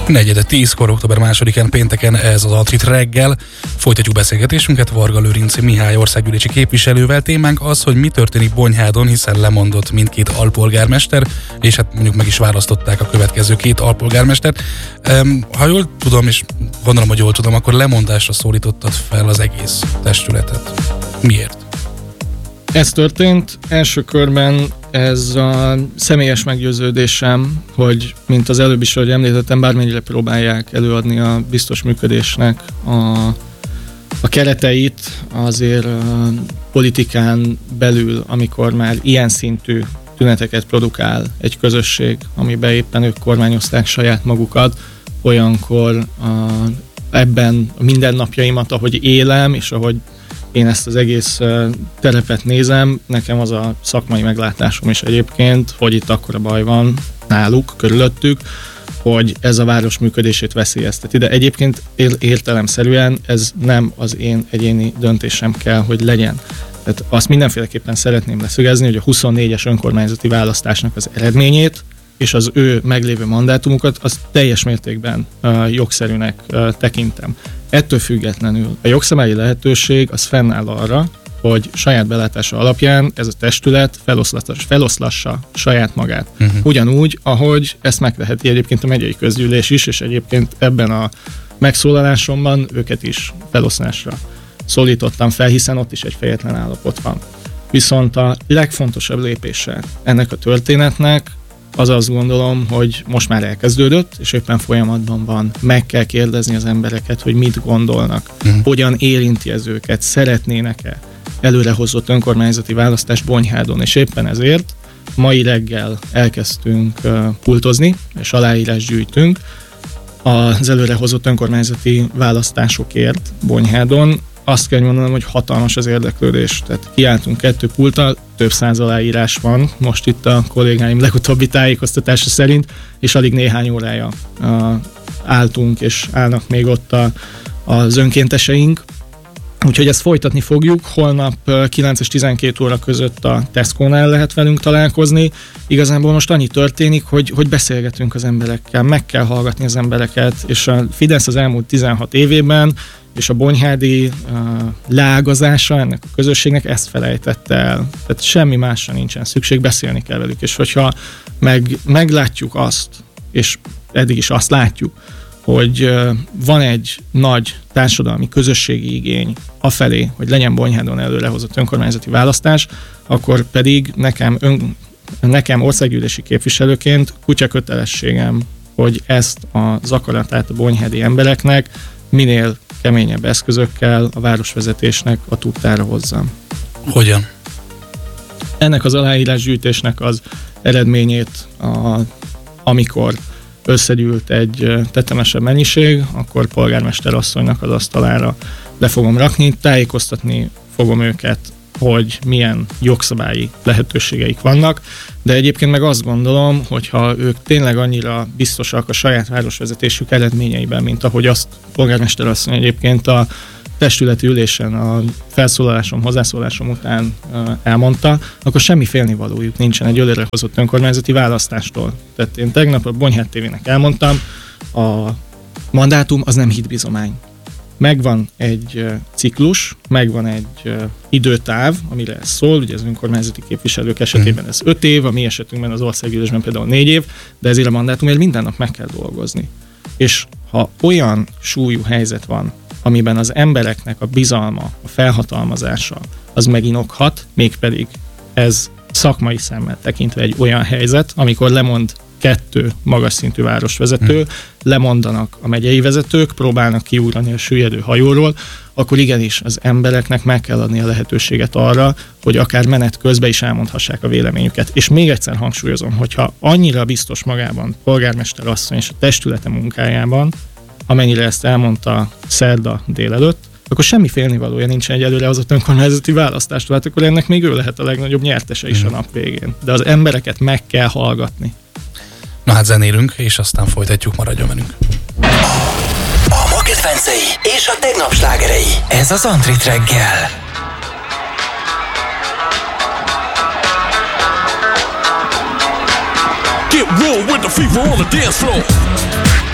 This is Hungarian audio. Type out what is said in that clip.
4:10, október 2-án pénteken ez az Antrit reggel. Folytatjuk beszélgetésünket Varga Lőrinc Mihály országgyűlési képviselővel. Témánk az, hogy mi történik Bonyhádon, hiszen lemondott mindkét alpolgármester, és hát mondjuk meg is választották a következő két alpolgármestert. Ha jól tudom, és gondolom, hogy jól tudom, akkor lemondásra szólítottad fel az egész testületet. Miért? Ez történt. Első körben ez a személyes meggyőződésem, hogy mint az előbb is, ahogy említettem, bármennyire próbálják előadni a biztos működésnek a kereteit, azért politikán belül, amikor már ilyen szintű tüneteket produkál egy közösség, amiben éppen ők kormányozták saját magukat, olyankor ebben a mindennapjaimat, ahogy élem, és ahogy én ezt az egész terepet nézem, nekem az a szakmai meglátásom is egyébként, hogy itt akkora baj van náluk, körülöttük, hogy ez a város működését veszélyezteti. De egyébként értelemszerűen ez nem az én egyéni döntésem kell, hogy legyen. Tehát azt mindenféleképpen szeretném leszögezni, hogy a 24-es önkormányzati választásnak az eredményét és az ő meglévő mandátumukat, azt teljes mértékben jogszerűnek tekintem. Ettől függetlenül a jogszabályi lehetőség az fennáll arra, hogy saját belátása alapján ez a testület feloszlassa saját magát. Ugyanúgy, ahogy ezt megteheti egyébként a megyei közgyűlés is, és egyébként ebben a megszólalásomban őket is feloszlásra szólítottam fel, hiszen ott is egy fejetlen állapot van. Viszont a legfontosabb lépése ennek a történetnek az azt gondolom, hogy most már elkezdődött, és éppen folyamatban van. Meg kell kérdezni az embereket, hogy mit gondolnak, hogyan érinti ez őket, szeretnének-e előrehozott önkormányzati választást Bonyhádon, és éppen ezért mai reggel elkezdtünk pultozni, és aláírás gyűjtünk az előrehozott önkormányzati választásokért Bonyhádon. Azt kell mondanom, hogy hatalmas az érdeklődés. Tehát kiálltunk 2 pulttal, több 100 aláírás van most itt a kollégáim legutóbbi tájékoztatása szerint, és alig néhány órája álltunk, és állnak még ott az önkénteseink. Úgyhogy ezt folytatni fogjuk. Holnap 9 és 12 óra között a Tesco-nál lehet velünk találkozni. Igazából most annyi történik, hogy beszélgetünk az emberekkel, meg kell hallgatni az embereket, és a Fidesz az elmúlt 16 évében és a bonyhádi leágazása ennek a közösségnek ezt felejtette el. Tehát semmi másra nincsen szükség, beszélni kell velük. És hogyha meglátjuk azt, és eddig is azt látjuk, hogy van egy nagy társadalmi közösségi igény afelé, hogy legyen Bonyhádon előrehozott önkormányzati választás, akkor pedig nekem országgyűlési képviselőként kutya kötelességem, hogy ezt az akaratát a bonyhádi embereknek minél keményebb eszközökkel a városvezetésnek a tudtára hozzam. Hogyan? Ennek az aláírásgyűjtésnek az eredményét, amikor összegyűlt egy tetemesebb mennyiség, akkor polgármester asszonynak az asztalára le fogom rakni, tájékoztatni fogom őket, hogy milyen jogszabályi lehetőségeik vannak, de egyébként meg azt gondolom, hogy ha ők tényleg annyira biztosak a saját városvezetésük eredményeiben, mint ahogy azt polgármester asszony egyébként a testületi ülésen a hozzászólásom után elmondta, akkor semmi félnivalójuk nincsen egy előrehozott önkormányzati választástól. Tehát én tegnap a Bonyhád TV-nek elmondtam, a mandátum az nem hitbizomány. Megvan egy ciklus, megvan egy időtáv, amire ez szól, ugye az önkormányzati képviselők esetében ez 5 év, a mi esetünkben az országgyűlésben például 4 év, de ezért a mandátumért minden nap meg kell dolgozni. És ha olyan súlyú helyzet van, amiben az embereknek a bizalma, a felhatalmazása az meginokhat, mégpedig ez szakmai szemmel tekintve egy olyan helyzet, amikor lemond 2 magas szintű városvezető, lemondanak a megyei vezetők, próbálnak kiugrani a süllyedő hajóról, akkor igenis az embereknek meg kell adni a lehetőséget arra, hogy akár menet közben is elmondhassák a véleményüket. És még egyszer hangsúlyozom, hogyha annyira biztos magában polgármester asszony és a testülete munkájában, amennyire ezt elmondta szerda délelőtt, akkor semmi félnivalója nincsen egy előrehozott önkormányzati választástól, hát akkor ennek még ő lehet a legnagyobb nyertese is a nap végén. De az embereket meg kell hallgatni. Na hát zenélünk, és aztán folytatjuk, maradjon velünk. A ma kedvencei és a tegnap slágerei. Ez az Antrit reggel. Get real with the fever on the dance floor.